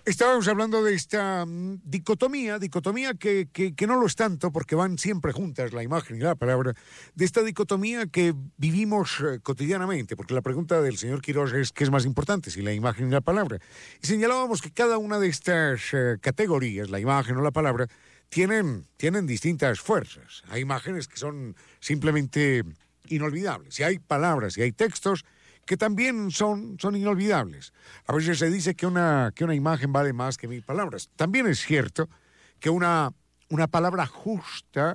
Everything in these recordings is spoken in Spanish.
Estábamos hablando de esta dicotomía que no lo es tanto porque van siempre juntas la imagen y la palabra, de esta dicotomía que vivimos cotidianamente, porque la pregunta del señor Quirós es ¿qué es más importante, si la imagen y la palabra? Y señalábamos que cada una de estas categorías, la imagen o la palabra, tienen distintas fuerzas. Hay imágenes que son simplemente inolvidables, y hay palabras y hay textos que también son inolvidables. A veces se dice que una imagen vale más que 1000 palabras. También es cierto que una palabra justa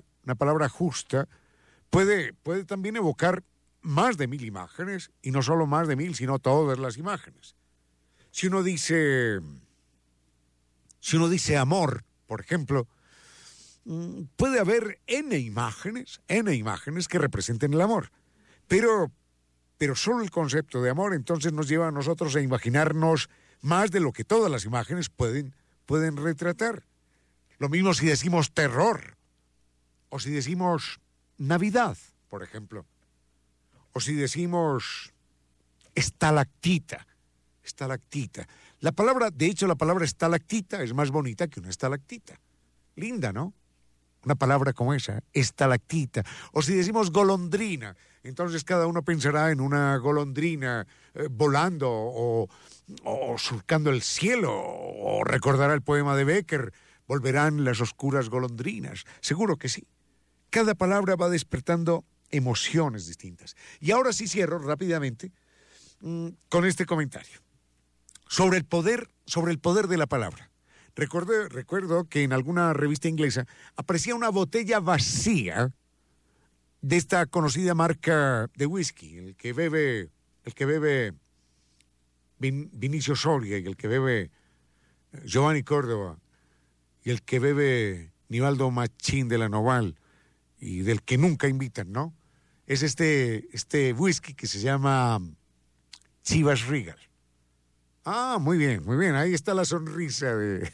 puede también evocar más de 1000 imágenes, y no solo más de 1000, sino todas las imágenes. Si uno dice amor, por ejemplo, puede haber N imágenes que representen el amor, pero solo el concepto de amor entonces nos lleva a nosotros a imaginarnos más de lo que todas las imágenes pueden retratar. Lo mismo si decimos terror, o si decimos Navidad, por ejemplo, o si decimos estalactita. La palabra estalactita es más bonita que una estalactita. Linda, ¿no? Una palabra como esa, estalactita. O si decimos golondrina, entonces cada uno pensará en una golondrina volando o surcando el cielo, o recordará el poema de Becker, volverán las oscuras golondrinas. Seguro que sí. Cada palabra va despertando emociones distintas. Y ahora sí cierro rápidamente con este comentario sobre el poder de la palabra. Recuerdo que en alguna revista inglesa aparecía una botella vacía de esta conocida marca de whisky, el que bebe Vinicio Soria, y el que bebe Giovanni Córdoba, y el que bebe Nivaldo Machín de la Noval, y del que nunca invitan, ¿no? Es este whisky que se llama Chivas Regal. Ah, muy bien, ahí está la sonrisa de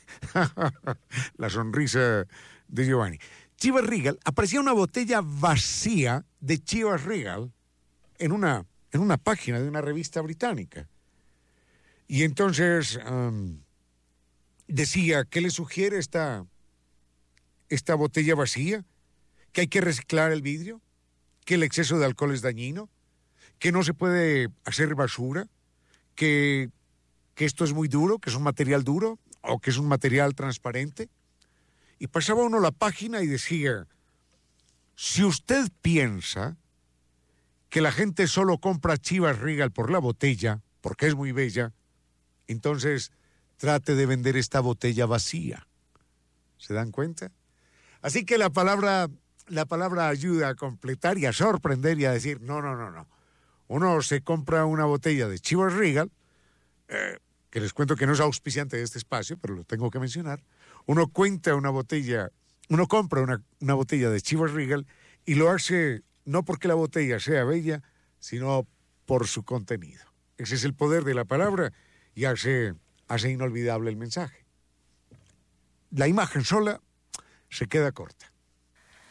Giovanni. Chivas Regal, aparecía una botella vacía de Chivas Regal en una página de una revista británica. Y entonces decía, ¿qué le sugiere esta botella vacía? Que hay que reciclar el vidrio, que el exceso de alcohol es dañino, que no se puede hacer basura, que esto es muy duro, que es un material duro, o que es un material transparente. Y pasaba uno la página y decía, si usted piensa que la gente solo compra Chivas Regal por la botella, porque es muy bella, entonces trate de vender esta botella vacía. ¿Se dan cuenta? Así que la palabra ayuda a completar y a sorprender y a decir, no. Uno se compra una botella de Chivas Regal, que les cuento que no es auspiciante de este espacio, pero lo tengo que mencionar. Uno compra una botella de Chivas Regal y lo hace no porque la botella sea bella, sino por su contenido. Ese es el poder de la palabra y hace inolvidable el mensaje. La imagen sola se queda corta.